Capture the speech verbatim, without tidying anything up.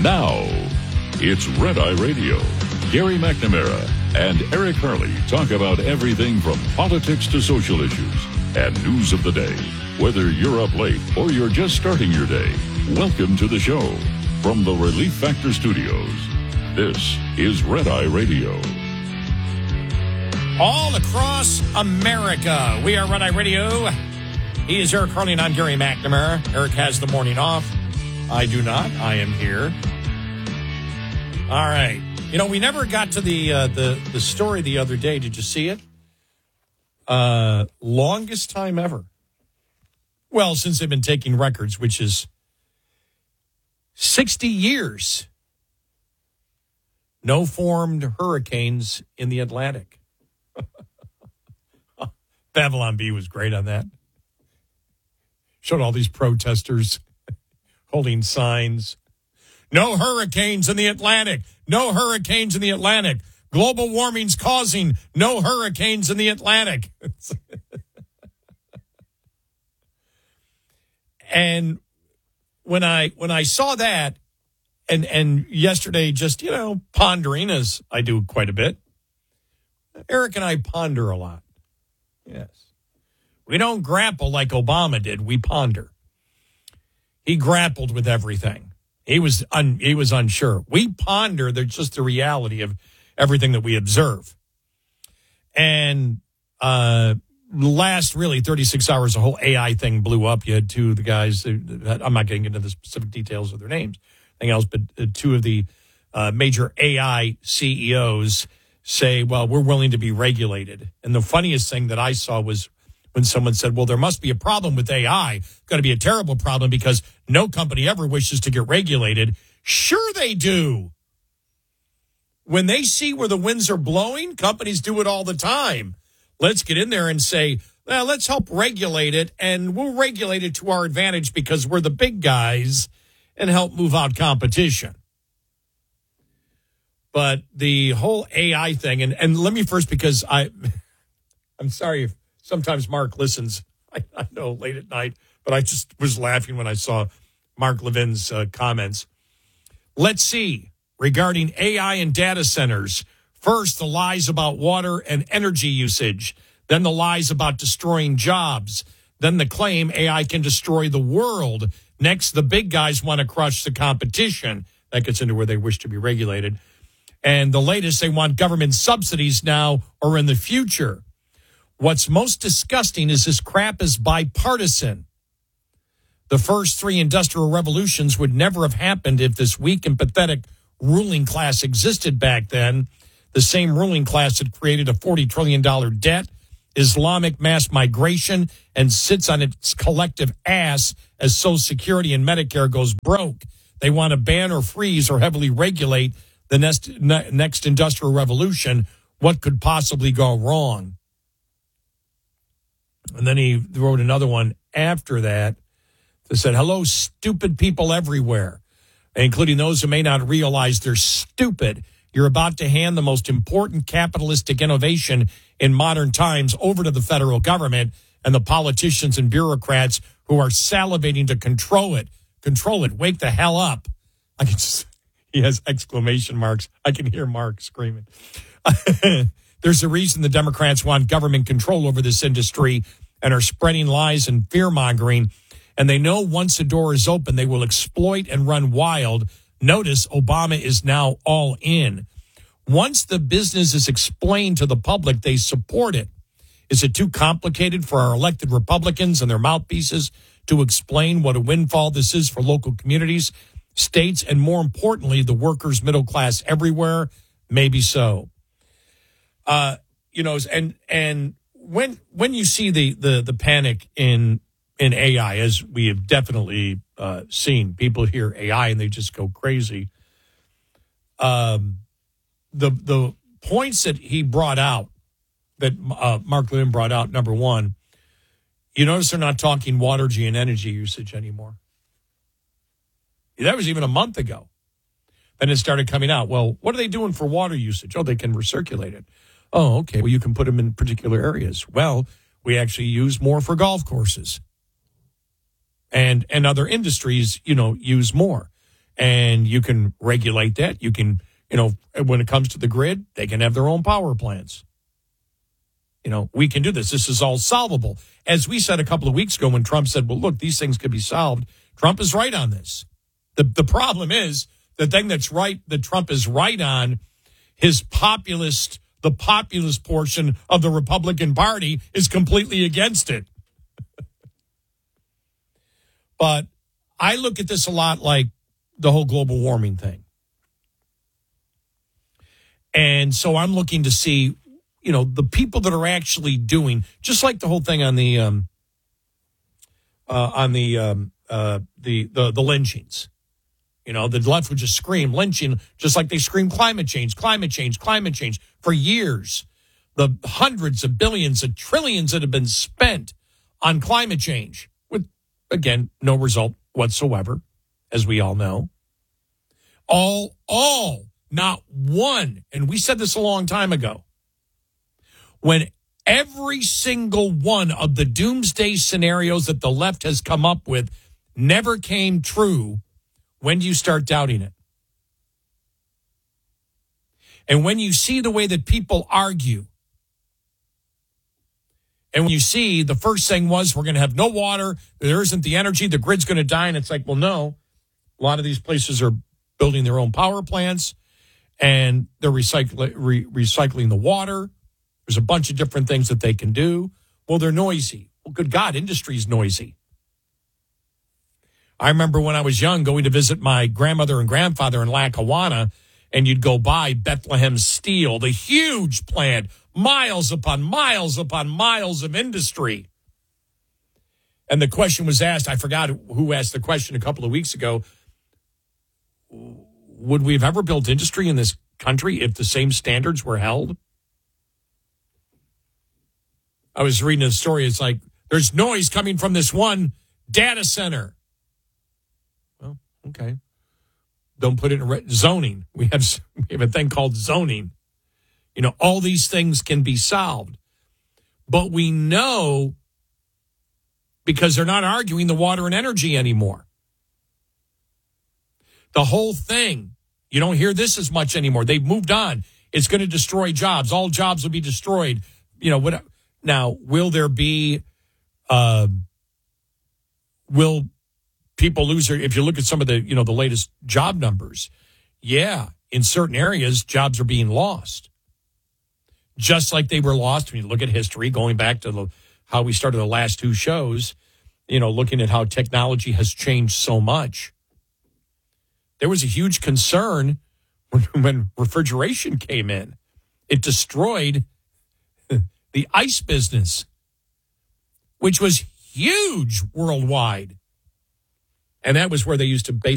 Now, it's Red Eye Radio. Gary McNamara and Eric Harley talk about everything from politics to social issues and news of the day. Whether you're up late or you're just starting your day, welcome to the show. From the Relief Factor Studios, this is Red Eye Radio. All across America, we are Red Eye Radio. He is Eric Harley and I'm Gary McNamara. Eric has the morning off. I do not. I am here. All right. You know, we never got to the uh, the the story the other day. Did you see it? Uh, longest time ever. Well, since they've been taking records, which is sixty years. No formed hurricanes in the Atlantic. Babylon Bee was great on that. Showed all these protesters holding signs. No hurricanes in the Atlantic. No hurricanes in the Atlantic. Global warming's causing no hurricanes in the Atlantic. And when I when I saw that, and and yesterday just, you know, pondering, as I do quite a bit, Eric and I ponder a lot. Yes. We don't grapple like Obama did. We ponder. He grappled with everything. He was un, he was unsure. We ponder the, just the reality of everything that we observe. And uh, last, really, thirty-six hours, the whole A I thing blew up. You had two of the guys, I'm not getting into the specific details of their names, anything else, but uh, two of the uh, major A I C E Os say, well, we're willing to be regulated. And the funniest thing that I saw was when someone said, well, there must be a problem with A I. It's going to be a terrible problem because no company ever wishes to get regulated. Sure they do. When they see where the winds are blowing, companies do it all the time. Let's get in there and say, well, let's help regulate it, and we'll regulate it to our advantage because we're the big guys and help move out competition. But the whole A I thing, and, and let me first, because I, I'm sorry if sometimes Mark listens, I, I know, late at night, but I just was laughing when I saw Mark Levin's uh, comments. Let's see, regarding A I and data centers, first the lies about water and energy usage, then the lies about destroying jobs, then the claim A I can destroy the world. Next, the big guys want to crush the competition. That gets into where they wish to be regulated. And the latest, they want government subsidies now or in the future. What's most disgusting is this crap is bipartisan. The first three industrial revolutions would never have happened if this weak and pathetic ruling class existed back then. The same ruling class that created a forty trillion dollars debt, Islamic mass migration, and sits on its collective ass as Social Security and Medicare goes broke. They want to ban or freeze or heavily regulate the next, next industrial revolution. What could possibly go wrong? And then he wrote another one after that that said, hello, stupid people everywhere, including those who may not realize they're stupid. You're about to hand the most important capitalistic innovation in modern times over to the federal government and the politicians and bureaucrats who are salivating to control it. Control it. Wake the hell up. I can just, he has exclamation marks. I can hear Mark screaming. There's a reason the Democrats want government control over this industry and are spreading lies and fear-mongering. And they know once the door is open, they will exploit and run wild. Notice Obama is now all in. Once the business is explained to the public, they support it. Is it too complicated for our elected Republicans and their mouthpieces to explain what a windfall this is for local communities, states, and more importantly, the workers' middle class everywhere? Maybe so. Uh, you know, and and when when you see the the the panic in in A I, as we have definitely uh, seen, people hear A I and they just go crazy. Um, the the points that he brought out, that uh, Mark Levin brought out, number one, you notice they're not talking water, G, and energy usage anymore. That was even a month ago. Then it started coming out. Well, what are they doing for water usage? Oh, they can recirculate it. Oh, okay. Well, you can put them in particular areas. Well, we actually use more for golf courses. And and other industries, you know, use more. And you can regulate that. You can, you know, when it comes to the grid, they can have their own power plants. You know, we can do this. This is all solvable. As we said a couple of weeks ago when Trump said, well, look, these things could be solved. Trump is right on this. The, the problem is the thing that's right, that Trump is right on, his populist, the populist portion of the Republican Party is completely against it. But I look at this a lot like the whole global warming thing. And so I'm looking to see, you know, the people that are actually doing, just like the whole thing on the um, uh, on the, um, uh, the the the lynchings. You know, the left would just scream lynching, just like they scream climate change, climate change, climate change for years. The hundreds of billions of trillions that have been spent on climate change with, again, no result whatsoever, as we all know. All, all, not one. And we said this a long time ago. When every single one of the doomsday scenarios that the left has come up with never came true, when do you start doubting it? And when you see the way that people argue, and when you see the first thing was we're going to have no water, there isn't the energy, the grid's going to die, and it's like, well, no. A lot of these places are building their own power plants, and they're recycling, re- recycling the water. There's a bunch of different things that they can do. Well, they're noisy. Well, good God, industry's noisy. I remember when I was young going to visit my grandmother and grandfather in Lackawanna, and you'd go by Bethlehem Steel, the huge plant, miles upon miles upon miles of industry. And the question was asked, I forgot who asked the question a couple of weeks ago, would we have ever built industry in this country if the same standards were held? I was reading a story. It's like, there's noise coming from this one data center. Well, okay. Don't put it in re- zoning. We have, we have a thing called zoning. You know, all these things can be solved. But we know, because they're not arguing the water and energy anymore. The whole thing, you don't hear this as much anymore. They've moved on. It's going to destroy jobs. All jobs will be destroyed. You know, what? Now, will there be, uh, will people lose their, if you look at some of the, you know, the latest job numbers, yeah, in certain areas, jobs are being lost. Just like they were lost when you look at history, going back to the, how we started the last two shows, you know, looking at how technology has changed so much. There was a huge concern when, when refrigeration came in. It destroyed the ice business, which was huge worldwide. And that was where they used to base